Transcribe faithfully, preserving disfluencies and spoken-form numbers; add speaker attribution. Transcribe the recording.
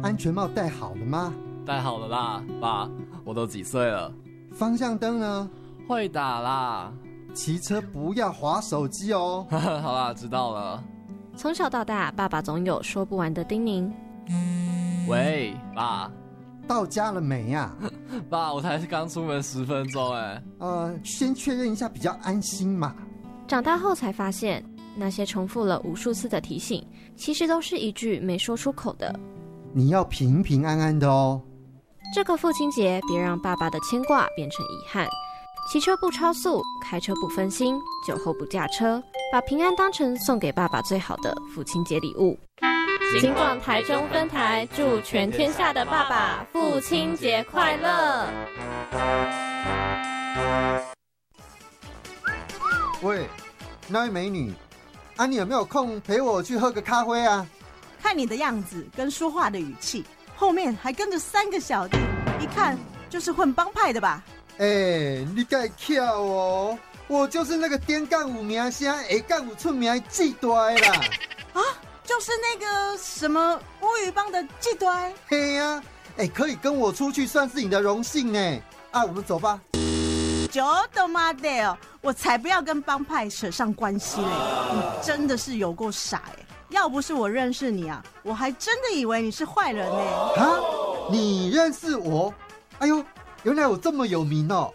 Speaker 1: 安全帽戴好了吗？
Speaker 2: 戴好了啦，爸，我都几岁了？
Speaker 1: 方向灯呢？
Speaker 2: 会打啦。
Speaker 1: 骑车不要滑手机哦。
Speaker 2: 好啦，知道了。
Speaker 3: 从小到大，爸爸总有说不完的叮咛。
Speaker 2: 喂，爸。
Speaker 1: 到家了没呀、啊？
Speaker 2: 爸，我才刚出门十分钟哎。
Speaker 1: 呃，先确认一下比较安心嘛。
Speaker 3: 长大后才发现，那些重复了无数次的提醒，其实都是一句没说出口的。
Speaker 1: 你要平平安安的哦。
Speaker 3: 这个父亲节，别让爸爸的牵挂变成遗憾。骑车不超速，开车不分心，酒后不驾车，把平安当成送给爸爸最好的父亲节礼物。金广台中分台祝全天下的爸爸父亲节快乐。
Speaker 1: 喂，那位美女，啊，你有没有空陪我去喝个咖啡啊？
Speaker 4: 看你的样子跟说话的语气，后面还跟着三个小弟，一看就是混帮派的吧？
Speaker 1: 哎、欸，你太巧哦，我就是那个颠杠五名声，下杠五出名最大的啦。
Speaker 4: 啊，就是那个什么乌鱼帮的季端。
Speaker 1: 嘿呀、啊，哎、欸，可以跟我出去算是你的荣幸呢。啊，我们走吧。
Speaker 4: 就他妈的哦，我才不要跟帮派扯上关系嘞！你真的是有够傻哎！要不是我认识你啊，我还真的以为你是坏人呢。
Speaker 1: 啊，你认识我？哎呦，原来我这么有名哦！